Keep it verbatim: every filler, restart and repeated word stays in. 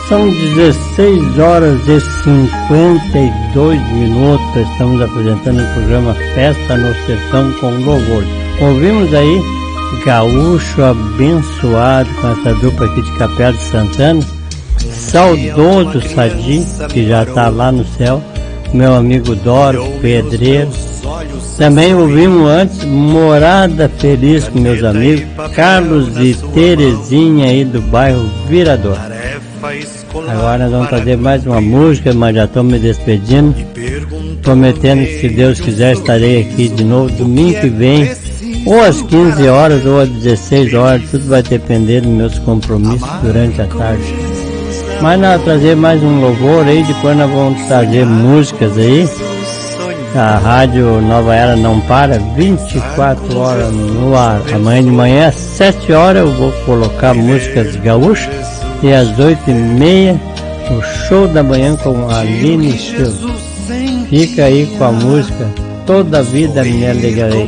São dezesseis horas e cinquenta e dois minutos. Estamos apresentando o programa Festa no Sertão com Louvor. Ouvimos aí Gaúcho Abençoado com essa dupla aqui de Capela de Santana. Saudoso Sadi, que já está lá no céu. Meu amigo Doro, pedreiro. Também ouvimos antes Morada Feliz com meus amigos Carlos e Terezinha aí do bairro Virador. Agora nós vamos fazer mais uma música, mas já estou me despedindo, prometendo que, se Deus quiser, estarei aqui de novo domingo que vem, ou às quinze horas ou às dezesseis horas, tudo vai depender dos meus compromissos durante a tarde. Mas nós vamos trazer mais um louvor aí, depois nós vamos trazer músicas aí. A Rádio Nova Era não para, vinte e quatro horas no ar. Amanhã de manhã, às sete horas, eu vou colocar músicas gaúchas. E às oito e meia, o show da manhã com a Aline Silva. Fica aí com a música Toda a Vida Me Alegrarei.